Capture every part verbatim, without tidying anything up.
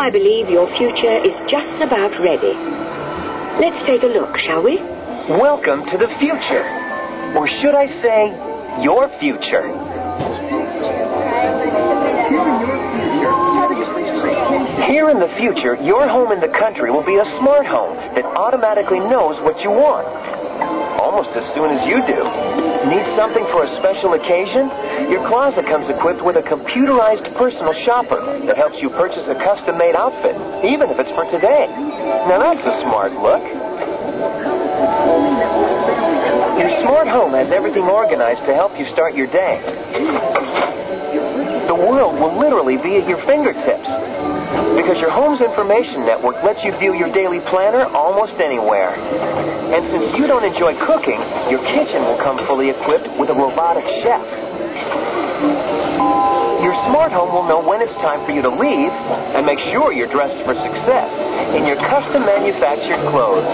I believe your future is just about ready. Let's take a look, shall we? Welcome to the future. Or should I say, your future. Here in the future, your home in the country will be a smart home that automatically knows what you want. Almost as soon as you do. Need something for a special occasion? Your closet comes equipped with a computerized personal shopper that helps you purchase a custom-made outfit, even if it's for today. Now that's a smart look. Your smart home has everything organized to help you start your day. The world will literally be at your fingertips, because your home's information network lets you view your daily planner almost anywhere. And since you don't enjoy cooking, your kitchen will come fully equipped with a robotic chef. Your smart home will know when it's time for you to leave and make sure you're dressed for success in your custom manufactured clothes.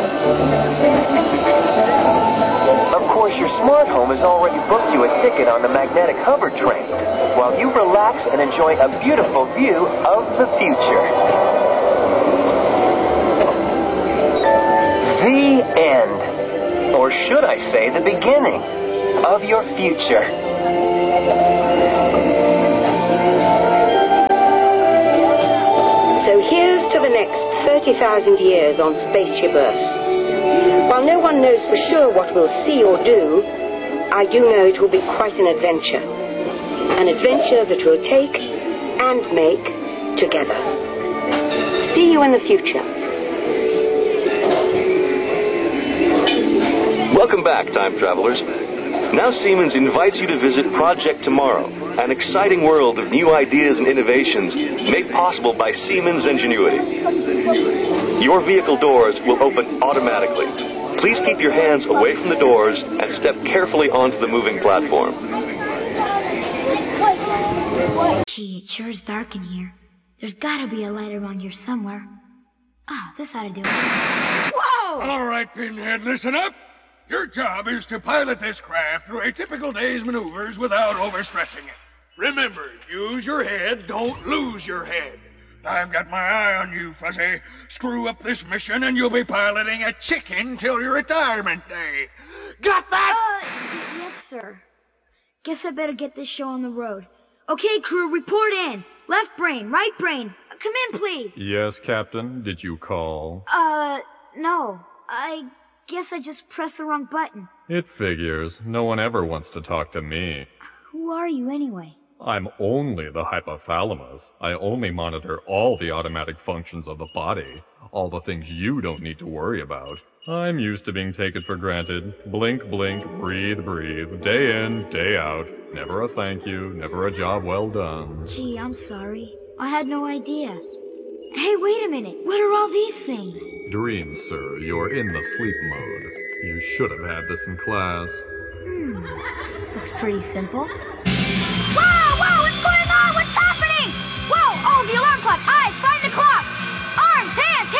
Of course, your smart home has already booked you a ticket on the magnetic hover train while you relax and enjoy a beautiful view of the future. The end, or should I say the beginning, of your future. So here's to the next thirty thousand years on Spaceship Earth. While no one knows for sure what we'll see or do, I do know it will be quite an adventure. An adventure that we'll take and make together. See you in the future. Welcome back, time travelers. Now Siemens invites you to visit Project Tomorrow, an exciting world of new ideas and innovations made possible by Siemens ingenuity. Your vehicle doors will open automatically. Please keep your hands away from the doors and step carefully onto the moving platform. Gee, it sure is dark in here. There's gotta be a light around here somewhere. Ah, this ought to do it. Whoa! All right, Pinhead, listen up. Your job is to pilot this craft through a typical day's maneuvers without overstressing it. Remember, use your head, don't lose your head. I've got my eye on you, Fuzzy. Screw up this mission and you'll be piloting a chicken till your retirement day. Got that? Uh, yes, sir. Guess I better get this show on the road. Okay, crew, report in. Left brain, right brain. Come in, please. Yes, Captain. Did you call? Uh, no. I guess I just pressed the wrong button. It figures. No one ever wants to talk to me. Who are you, anyway? I'm only the hypothalamus. I only monitor all the automatic functions of the body. All the things you don't need to worry about. I'm used to being taken for granted. Blink, blink, breathe, breathe. Day in, day out. Never a thank you, never a job well done. Gee, I'm sorry. I had no idea. Hey, wait a minute. What are all these things? Dreams, sir. You're in the sleep mode. You should have had this in class. Hmm. This looks pretty simple. Whoa, whoa, what's going on? What's happening? Whoa, oh, the alarm clock. Eyes, find the clock. Arms, hands,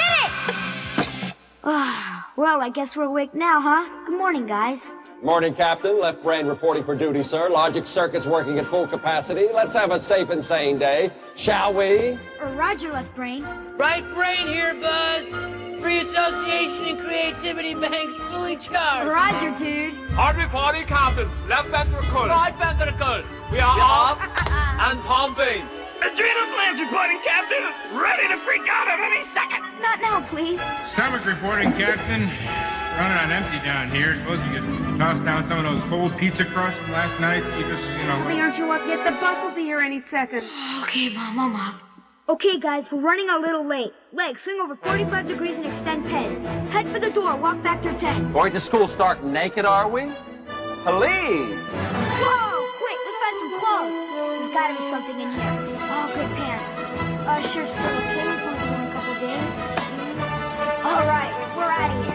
hit it. Ah, well, I guess we're awake now, huh? Good morning, guys. Morning, Captain. Left brain reporting for duty, sir. Logic circuits working at full capacity. Let's have a safe and sane day, shall we? Or Roger, left brain. Right brain here, Buzz. Free association and creativity banks fully charged. Roger, dude. Hard reporting, Captain. Left ventricle. Right ventricle. We are off and pumping. Adrenal glands reporting, Captain. Ready to freak out at any second. Not now, please. Stomach reporting, Captain. Running on empty down here. Suppose we could toss down some of those cold pizza crusts from last night. Keep us, you know... Hurry, aren't you up yet? The bus will be here any second. Okay, Mom, I'm up. Okay, guys, we're running a little late. Legs, swing over forty-five degrees and extend peds. Head for the door, walk back to ten. Going to school starting naked, are we? Please. Whoa, quick, let's find some clothes. There's gotta be something in here. Oh, good pants. Uh, sure, still okay. It's only been a couple days. Shoes. All right, we're out of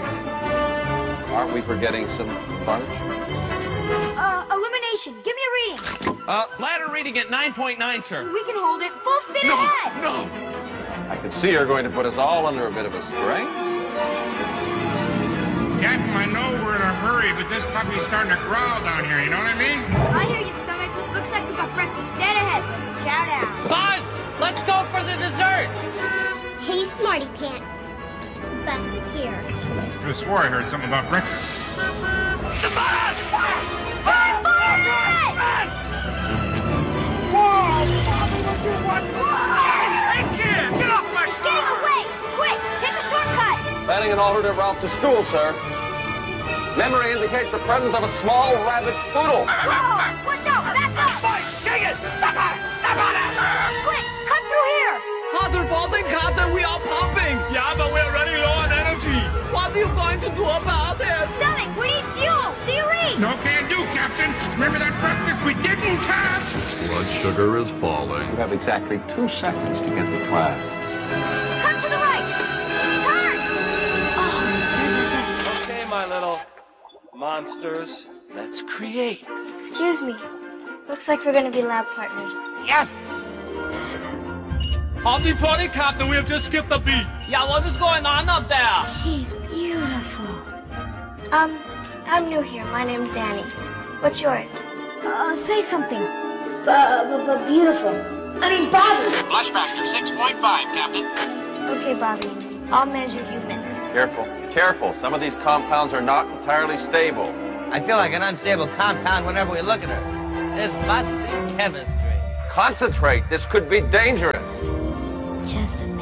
here. Aren't we forgetting some furniture? Uh, illumination. Give me a reading. Uh, bladder reading at nine point nine, sir. We can hold it. Full speed no, ahead. No, I can see you're going to put us all under a bit of a strain. Captain, I know we're in a hurry, but this puppy's starting to growl down here, you know what I mean? I hear you, stomach. Looks like we got breakfast dead ahead. Let's chow down. Buzz, Let's go for the dessert. Hey, Smarty Pants. Bus is here. I could have swore I heard something about breakfast. The bus! Run, Barnett! Run! Whoa! What? Hey, kid! Get off my It's getting away! Quick, take a shortcut! Planning an alternate route to school, sir. Memory indicates the presence of a small rabbit poodle. Whoa! Watch out! Back up! Boy, shake it! Stop on it! Stop on it! Quick, cut through here! Father Bolton, Captain, we are pumping. Yeah, but we're running low on energy. What are you going to do about it? Stomach, we need fuel! Do you read? No can do, Captain. Remember that breakfast we didn't have? Blood sugar is falling. You have exactly two seconds to get to class. Cut to the right! Turn! Oh, there's our desk. Okay, my little monsters, let's create. Excuse me. Looks like we're gonna be lab partners. Yes! Howdy, Potty Captain, we have just skipped a beat. Yeah, what is going on up there? She's beautiful. Um, I'm new here. My name's Annie. What's yours? Uh, say something. B- beautiful. I mean, Bobby. Blush factor six point five, Captain. Okay, Bobby. I'll measure you next. Careful, careful. Some of these compounds are not entirely stable. I feel like an unstable compound whenever we look at her. This must be chemistry. Concentrate. This could be dangerous. Just a